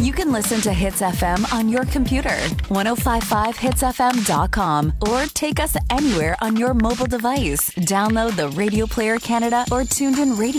You can listen to Hits FM on your computer, 1055hitsfm.com, or take us anywhere on your mobile device. Download the Radio Player Canada or TuneIn Radio